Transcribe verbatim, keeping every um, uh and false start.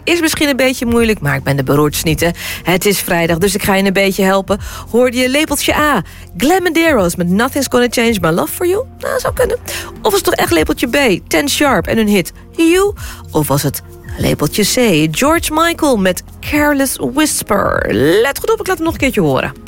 is misschien een beetje moeilijk, maar ik ben de beroerdsnieten. Het is vrijdag, dus ik ga je een beetje helpen. Hoorde je lepeltje A, Glamoderos met Nothing's Gonna Change My Love For You? Nou, zou kunnen. Of was het toch echt lepeltje B, Ten Sharp en hun hit You? Of was het lepeltje C, George Michael met Careless Whisper? Let goed op, ik laat hem nog een keertje horen.